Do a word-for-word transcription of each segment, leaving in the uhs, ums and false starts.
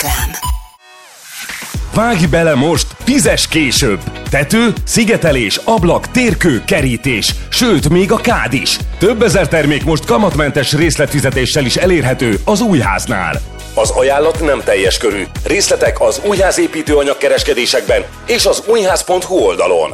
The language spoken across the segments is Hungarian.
Reklám. Vágj bele most, fizes később! Tető, szigetelés, ablak, térkő, kerítés, sőt, még a kád is. Több ezer termék most kamatmentes részletfizetéssel is elérhető az Újháznál. Az ajánlat nem teljes körű. Részletek az Újház építőanyag kereskedésekben és az újház pont hu oldalon.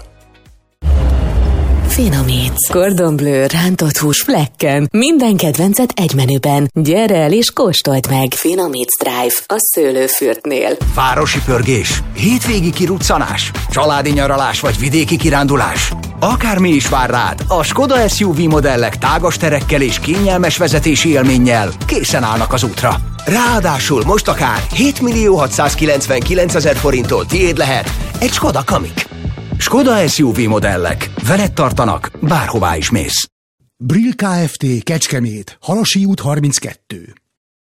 Finomítsz. Cordon Bleu rántott hús flekken. Minden kedvencet egy menüben. Gyere el és kóstold meg. Finomítsz Drive a Szőlőfürtnél. Városi pörgés, hétvégi kiruccanás, családi nyaralás vagy vidéki kirándulás. Akármi is vár rád, a Skoda es u vé modellek tágas terekkel és kényelmes vezetési élménnyel készen állnak az útra. Ráadásul most akár hétmillió hatszázkilencvenkilencezer forinttól tiéd lehet egy Skoda Kamiq. Skoda es u vé modellek. Veled tartanak, bárhová is mész. Brill Kft. Kecskemét, Halasi út harminckettő.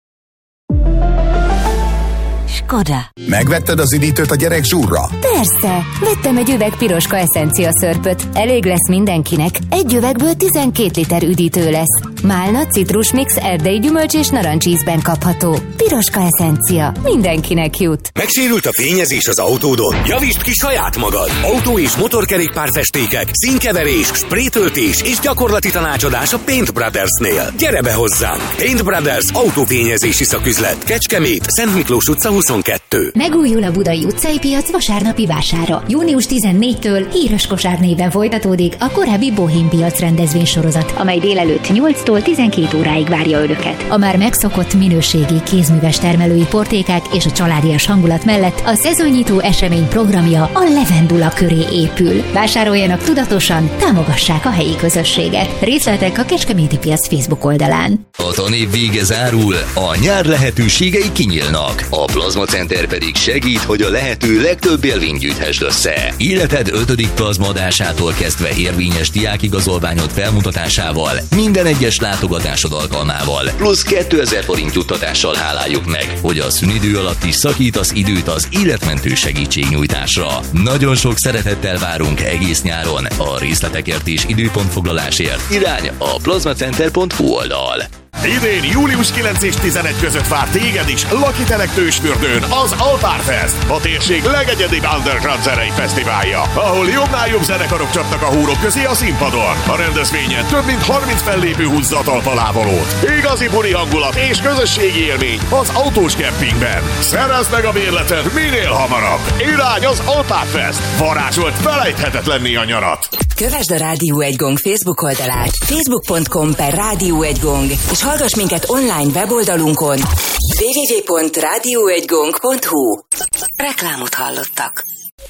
Skoda. Megvetted az üdítőt a gyerek zsúrra? Persze, vettem egy üveg Piroska eszencia szörpöt. Elég lesz mindenkinek. Egy üvegből tizenkét liter üdítő lesz. Málna, citrusmix, erdei gyümölcs és narancsízben kapható. Piroska eszencia. Mindenkinek jut. Megsérült a fényezés az autódon? Javítsd ki saját magad! Autó- és motorkerékpárfestékek, színkeverés, sprétöltés és gyakorlati tanácsadás a Paint Brothersnél. Gyere be hozzánk! Paint Brothers autófényezési szaküzlet. Kecskemét, Szent Miklós utca huszonkettő. Megújul a Budai utcai piac vasárnapi vására. június tizennégytől híres kosár néven folytatódik a korábbi Bohém piac rendezvénysorozat, amely délelőtt nyolctól tizenkét óráig várja önöket. A már megszokott minőségi kézműves termelői portékák és a családias hangulat mellett a szezonnyitó esemény programja a Levendula köré épül. Vásároljanak tudatosan, támogassák a helyi közösséget. Részletek a Kecskeméti piac Facebook oldalán. A tanév vége zárul, a nyár lehetőségei kinyílnak. A Plazma Center pedig segít, hogy a lehető legtöbb élményt gyűjthesd össze. Életed ötödik plazmaadásától kezdve érvényes diákigazolványod felmutatásával, minden egyes látogatásod alkalmával, plusz kétezer forint juttatással háláljuk meg, hogy a szünidő alatt is szakítasz időt az életmentő segítségnyújtásra. Nagyon sok szeretettel várunk egész nyáron. A részletekért és időpontfoglalásért irány a plazmacenter pont hu oldal. Idén július kilenc és tizenegy között vár téged is Lakitelek Tősfürdőn az Alpárfest, a térség legegyedibb underground zenei fesztiválja, ahol jobbnál jobb zenekarok csapnak a húrok közé a színpadon. A rendezvényen több mint harminc fellépő húzza a talpalávalót. Igazi buli hangulat és közösségi élmény az autós kempingben. Szerezd meg a bérleted minél hamarabb. Irány az Alpárfest. Varázsolt felejthetetlenné a nyarat. Kövesd a Rádió egy Gong Facebook oldalát, facebook pont com per Rádió egy Gong, és hallgass minket online weboldalunkon double-u double-u double-u pont rádió egy gong pont hu. Reklámot hallottak.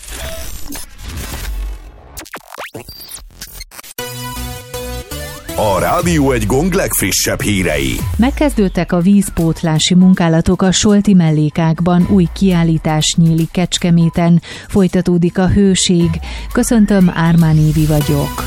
A Rádió egy Gong legfrissebb hírei. Megkezdődtek a vízpótlási munkálatok a Solti mellékákban, új kiállítás nyílik Kecskeméten, folytatódik a hőség. Köszöntöm, Ármán Évi vagyok.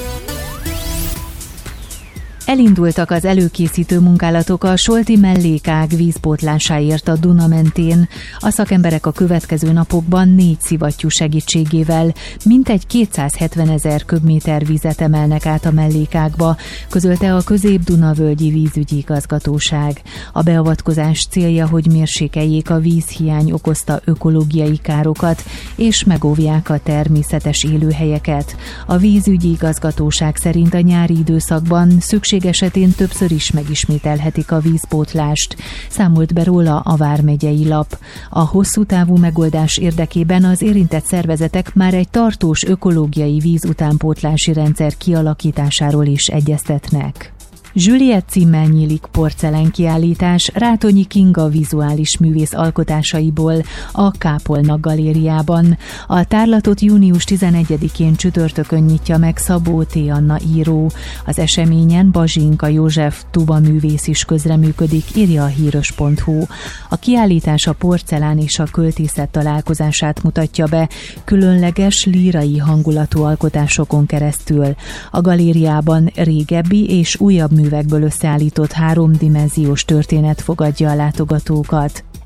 Elindultak az előkészítő munkálatok a Solti mellékág vízpótlásáért a Duna mentén. A szakemberek a következő napokban négy szivattyú segítségével mintegy kétszázhetvenezer köbméter vizet emelnek át a mellékágba, közölte a Közép-Duna-völgyi vízügyi igazgatóság. A beavatkozás célja, hogy mérsékeljék a vízhiány okozta ökológiai károkat, és megóvják a természetes élőhelyeket. A vízügyi igazgatóság szerint a nyári időszakban szükség esetén többször is megismételhetik a vízpótlást, számolt be róla a Vármegyei Lap. A hosszú távú megoldás érdekében az érintett szervezetek már egy tartós ökológiai vízutánpótlási rendszer kialakításáról is egyeztetnek. Juliet címmel nyílik porcelánkiállítás Rátonyi Kinga vizuális művész alkotásaiból a Kápolna galériában. A tárlatot június tizenegyedikén csütörtökön nyitja meg Szabó T. Anna író. Az eseményen Bazsinka József tuba művész is közreműködik, írja a híros pont hu. A kiállítás a porcelán és a költészet találkozását mutatja be, különleges lírai hangulatú alkotásokon keresztül. A galériában régebbi és újabb művekből összeállított háromdimenziós történet fogadja a látogatókat.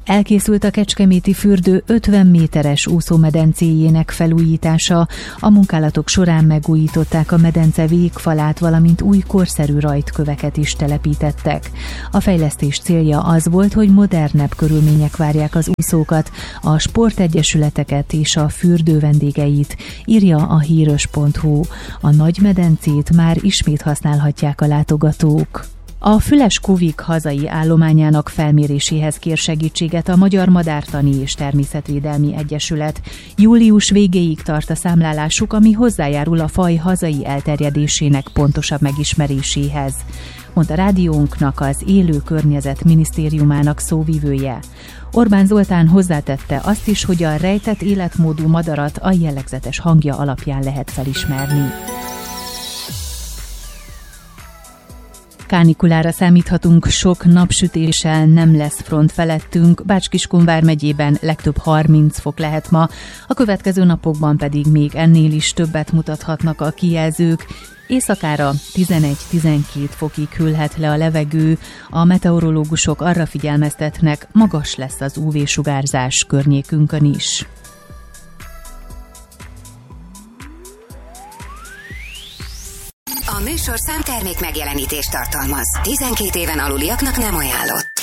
Elkészült a Kecskeméti fürdő ötven méteres úszómedencéjének felújítása. A munkálatok során megújították a medence végfalát, valamint új korszerű rajtköveket is telepítettek. A fejlesztés célja az volt, hogy modernebb körülmények várják az úszókat, a sportegyesületeket és a fürdő vendégeit, írja a híros pont hu. A nagy medencét már ismét használhatják a látogatók. A Füles Kuvik hazai állományának felméréséhez kér segítséget a Magyar Madártani és Természetvédelmi Egyesület. Július végéig tart a számlálásuk, ami hozzájárul a faj hazai elterjedésének pontosabb megismeréséhez, mondta rádiónknak az Élő Környezet Minisztériumának szóvivője. Orbán Zoltán hozzátette azt is, hogy a rejtett életmódú madarat a jellegzetes hangja alapján lehet felismerni. Kánikulára számíthatunk, sok napsütéssel, nem lesz front felettünk, Bács-Kiskun vármegyében legtöbb harminc fok lehet ma, a következő napokban pedig még ennél is többet mutathatnak a kijelzők. Éjszakára tizenegy-tizenkét fokig hűlhet le a levegő, a meteorológusok arra figyelmeztetnek, magas lesz az ú vé-sugárzás környékünkön is. A műsorszám termék megjelenítést tartalmaz. tizenkét éven aluliaknak nem ajánlott.